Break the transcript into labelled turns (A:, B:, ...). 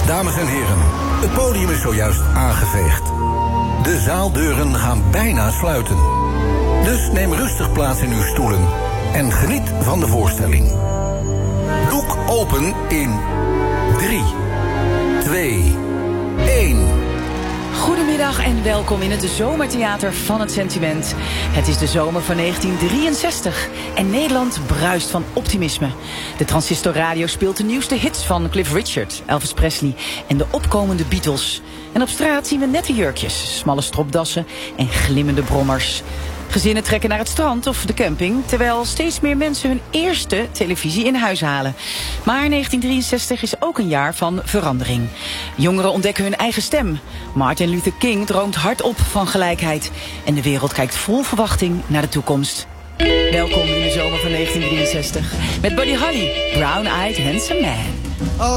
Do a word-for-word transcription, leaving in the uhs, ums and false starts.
A: Dames en heren, het podium is zojuist aangeveegd. De zaaldeuren gaan bijna sluiten. Dus neem rustig plaats in uw stoelen en geniet van de voorstelling. Doek open in drie, twee, één.
B: Goedemiddag en welkom in het zomertheater van het sentiment. Het is de zomer van negentien drieënzestig en Nederland bruist van optimisme. De transistorradio speelt de nieuwste hits van Cliff Richard, Elvis Presley en de opkomende Beatles. En op straat zien we nette jurkjes, smalle stropdassen en glimmende brommers. Gezinnen trekken naar het strand of de camping, terwijl steeds meer mensen hun eerste televisie in huis halen. Maar negentien drieënzestig is ook een jaar van verandering. Jongeren ontdekken hun eigen stem. Martin Luther King droomt hardop van gelijkheid. En de wereld kijkt vol verwachting naar de toekomst. Welkom in de zomer van negentien drieënzestig met Buddy Holly, Brown Eyed Handsome Man.